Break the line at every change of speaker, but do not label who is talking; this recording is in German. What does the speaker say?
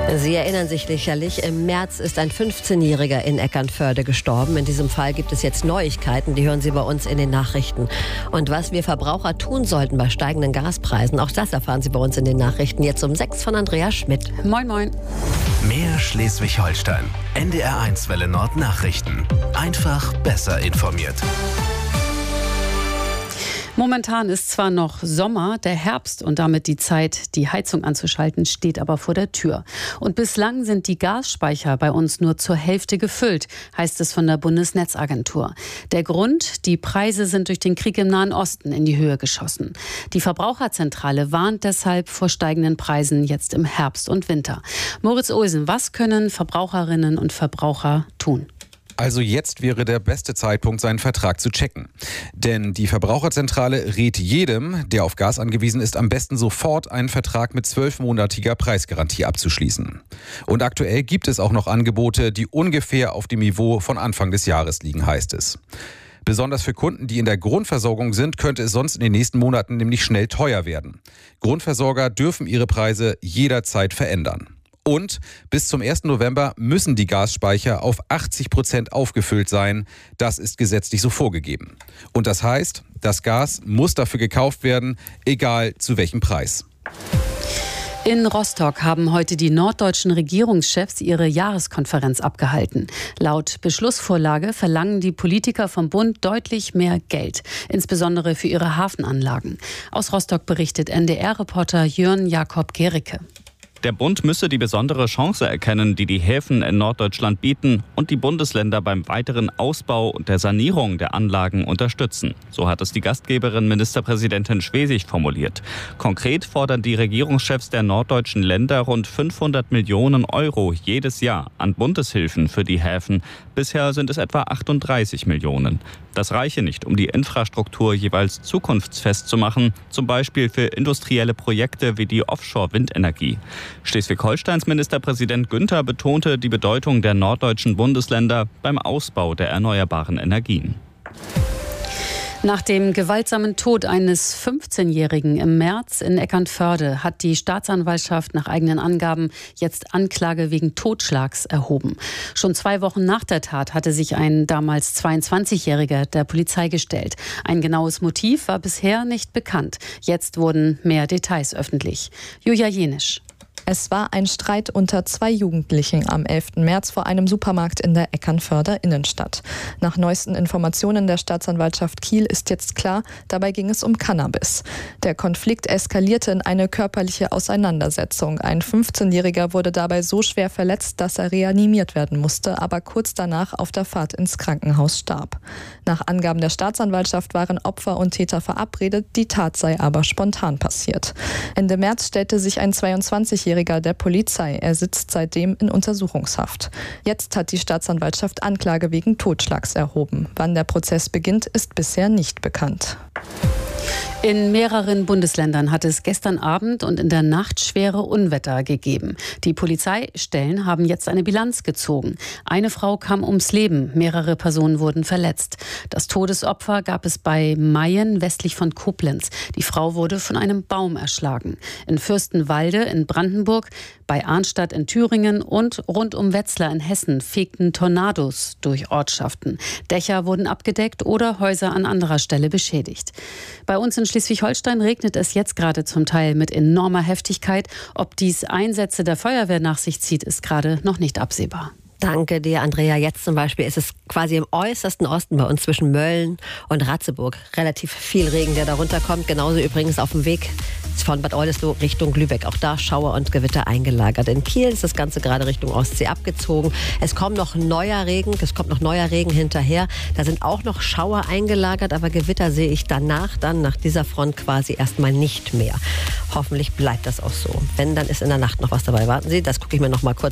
Sie erinnern sich sicherlich, im März ist ein 15-Jähriger in Eckernförde gestorben. In diesem Fall gibt es jetzt Neuigkeiten, die hören Sie bei uns in den Nachrichten. Und was wir Verbraucher tun sollten bei steigenden Gaspreisen, auch das erfahren Sie bei uns in den Nachrichten. Jetzt um 6 von Andrea Schmidt.
Moin, moin.
Mehr Schleswig-Holstein. NDR1 Welle Nord Nachrichten. Einfach besser informiert.
Momentan ist zwar noch Sommer, der Herbst und damit die Zeit, die Heizung anzuschalten, steht aber vor der Tür. Und bislang sind die Gasspeicher bei uns nur zur Hälfte gefüllt, heißt es von der Bundesnetzagentur. Der Grund: die Preise sind durch den Krieg im Nahen Osten in die Höhe geschossen. Die Verbraucherzentrale warnt deshalb vor steigenden Preisen jetzt im Herbst und Winter. Moritz Olsen, was können Verbraucherinnen und Verbraucher tun?
Also jetzt wäre der beste Zeitpunkt, seinen Vertrag zu checken. Denn die Verbraucherzentrale rät jedem, der auf Gas angewiesen ist, am besten sofort einen Vertrag mit 12-monatiger Preisgarantie abzuschließen. Und aktuell gibt es auch noch Angebote, die ungefähr auf dem Niveau von Anfang des Jahres liegen, heißt es. Besonders für Kunden, die in der Grundversorgung sind, könnte es sonst in den nächsten Monaten nämlich schnell teuer werden. Grundversorger dürfen ihre Preise jederzeit verändern. Und bis zum 1. November müssen die Gasspeicher auf 80% aufgefüllt sein. Das ist gesetzlich so vorgegeben. Und das heißt, das Gas muss dafür gekauft werden, egal zu welchem Preis.
In Rostock haben heute die norddeutschen Regierungschefs ihre Jahreskonferenz abgehalten. Laut Beschlussvorlage verlangen die Politiker vom Bund deutlich mehr Geld, insbesondere für ihre Hafenanlagen. Aus Rostock berichtet NDR-Reporter Jörn Jakob Gericke.
Der Bund müsse die besondere Chance erkennen, die die Häfen in Norddeutschland bieten, und die Bundesländer beim weiteren Ausbau und der Sanierung der Anlagen unterstützen. So hat es die Gastgeberin Ministerpräsidentin Schwesig formuliert. Konkret fordern die Regierungschefs der norddeutschen Länder rund 500 Millionen Euro jedes Jahr an Bundeshilfen für die Häfen. Bisher sind es etwa 38 Millionen. Das reiche nicht, um die Infrastruktur jeweils zukunftsfest zu machen, zum Beispiel für industrielle Projekte wie die Offshore-Windenergie. Schleswig-Holsteins Ministerpräsident Günther betonte die Bedeutung der norddeutschen Bundesländer beim Ausbau der erneuerbaren Energien.
Nach dem gewaltsamen Tod eines 15-Jährigen im März in Eckernförde hat die Staatsanwaltschaft nach eigenen Angaben jetzt Anklage wegen Totschlags erhoben. Schon 2 Wochen nach der Tat hatte sich ein damals 22-Jähriger der Polizei gestellt. Ein genaues Motiv war bisher nicht bekannt. Jetzt wurden mehr Details öffentlich. Julia Jenisch.
Es war ein Streit unter 2 Jugendlichen am 11. März vor einem Supermarkt in der Eckernförder Innenstadt. Nach neuesten Informationen der Staatsanwaltschaft Kiel ist jetzt klar, dabei ging es um Cannabis. Der Konflikt eskalierte in eine körperliche Auseinandersetzung. Ein 15-Jähriger wurde dabei so schwer verletzt, dass er reanimiert werden musste, aber kurz danach auf der Fahrt ins Krankenhaus starb. Nach Angaben der Staatsanwaltschaft waren Opfer und Täter verabredet, die Tat sei aber spontan passiert. Ende März stellte sich ein 22-Jähriger der Polizei. Er sitzt seitdem in Untersuchungshaft. Jetzt hat die Staatsanwaltschaft Anklage wegen Totschlags erhoben. Wann der Prozess beginnt, ist bisher nicht bekannt.
In mehreren Bundesländern hat es gestern Abend und in der Nacht schwere Unwetter gegeben. Die Polizeistellen haben jetzt eine Bilanz gezogen. Eine Frau kam ums Leben, mehrere Personen wurden verletzt. Das Todesopfer gab es bei Mayen westlich von Koblenz. Die Frau wurde von einem Baum erschlagen. In Fürstenwalde in Brandenburg, bei Arnstadt in Thüringen und rund um Wetzlar in Hessen fegten Tornados durch Ortschaften. Dächer wurden abgedeckt oder Häuser an anderer Stelle beschädigt. Bei uns in Schleswig-Holstein regnet es jetzt gerade zum Teil mit enormer Heftigkeit. Ob dies Einsätze der Feuerwehr nach sich zieht, ist gerade noch nicht absehbar.
Danke dir, Andrea. Jetzt zum Beispiel ist es quasi im äußersten Osten bei uns zwischen Mölln und Ratzeburg relativ viel Regen, der darunter kommt. Genauso übrigens auf dem Weg von Bad Oldesloe Richtung Lübeck. Auch da Schauer und Gewitter eingelagert. In Kiel ist das Ganze gerade Richtung Ostsee abgezogen. Es kommt noch neuer Regen hinterher. Da sind auch noch Schauer eingelagert, aber Gewitter sehe ich dann nach dieser Front quasi erstmal nicht mehr. Hoffentlich bleibt das auch so. Wenn, dann ist in der Nacht noch was dabei. Warten Sie, das gucke ich mir noch mal kurz